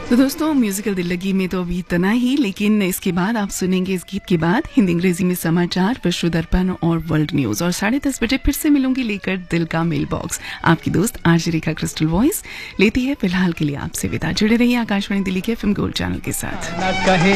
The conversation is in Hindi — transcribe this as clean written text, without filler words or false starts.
तो दोस्तों म्यूजिकल दिल लगी में तो अभी इतना ही, लेकिन इसके बाद आप सुनेंगे इस गीत के बाद हिंदी अंग्रेजी में समाचार, विश्व दर्पण और वर्ल्ड न्यूज। और 10:30 बजे फिर से मिलूंगी लेकर दिल का मेल बॉक्स। आपकी दोस्त आरजे रेखा क्रिस्टल वॉइस लेती है फिलहाल के लिए आपसे विदा। जुड़े रहिए आकाशवाणी दिल्ली के FM गोल्ड चैनल के साथ।